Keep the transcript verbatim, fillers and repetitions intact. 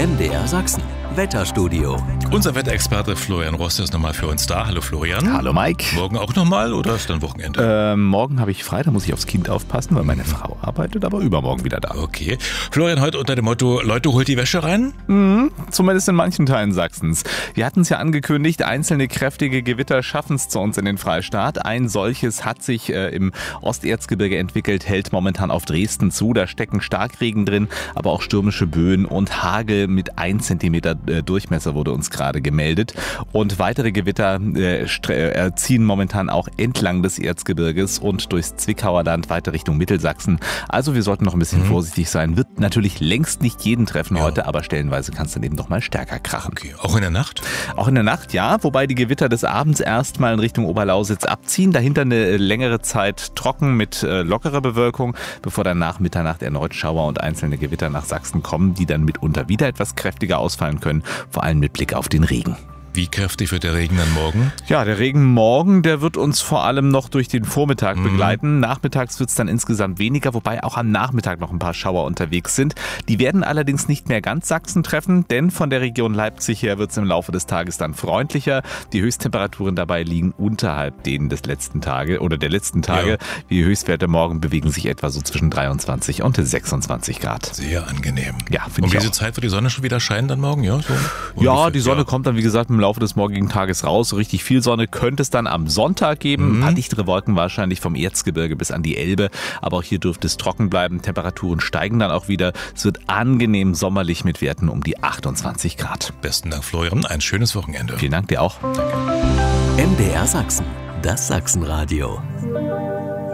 M D R Sachsen. Wetterstudio. Unser Wetterexperte Florian Rost ist nochmal für uns da. Hallo Florian. Hallo Mike. Morgen auch nochmal oder ist dann Wochenende? Ähm, morgen habe ich frei, da muss ich aufs Kind aufpassen, weil meine Frau arbeitet, aber übermorgen wieder da. Okay. Florian, heute unter dem Motto, Leute, holt die Wäsche rein? Mhm, zumindest in manchen Teilen Sachsens. Wir hatten es ja angekündigt, einzelne kräftige Gewitter schaffen es zu uns in den Freistaat. Ein solches hat sich äh, im Osterzgebirge entwickelt, hält momentan auf Dresden zu. Da stecken Starkregen drin, aber auch stürmische Böen und Hagel mit ein Zentimeter äh, Durchmesser wurde uns gerade gemeldet. Und weitere Gewitter äh, stre- ziehen momentan auch entlang des Erzgebirges und durchs Zwickauer Land weiter Richtung Mittelsachsen. Also wir sollten noch ein bisschen mhm. vorsichtig sein. Wird natürlich längst nicht jeden treffen ja. heute, aber stellenweise kann es dann eben noch mal stärker krachen. Okay. Auch in der Nacht? Auch in der Nacht, ja. Wobei die Gewitter des Abends erstmal in Richtung Oberlausitz abziehen. Dahinter eine längere Zeit trocken mit äh, lockerer Bewölkung, bevor dann nach Mitternacht erneut Schauer und einzelne Gewitter nach Sachsen kommen, die dann mitunter wieder etwas kräftiger ausfallen können, vor allem mit Blick auf den Regen. Wie kräftig wird der Regen dann morgen? Ja, der Regen morgen, der wird uns vor allem noch durch den Vormittag mhm. begleiten. Nachmittags wird es dann insgesamt weniger, wobei auch am Nachmittag noch ein paar Schauer unterwegs sind. Die werden allerdings nicht mehr ganz Sachsen treffen, denn von der Region Leipzig her wird es im Laufe des Tages dann freundlicher. Die Höchsttemperaturen dabei liegen unterhalb denen des letzten Tages oder der letzten Tage. Ja. Die Höchstwerte morgen bewegen sich etwa so zwischen dreiundzwanzig und sechsundzwanzig Grad. Sehr angenehm. Ja, finde ich. Und diese auch. Zeit wird die Sonne schon wieder scheinen dann morgen? Ja, so ja die Sonne ja. kommt dann wie gesagt im Laufe des morgigen Tages raus. So richtig viel Sonne könnte es dann am Sonntag geben. Mhm. Ein paar dichtere Wolken wahrscheinlich vom Erzgebirge bis an die Elbe. Aber auch hier dürfte es trocken bleiben. Temperaturen steigen dann auch wieder. Es wird angenehm sommerlich mit Werten um die achtundzwanzig Grad. Besten Dank, Florian. Ein schönes Wochenende. Vielen Dank dir auch. M D R Sachsen. Das Sachsenradio.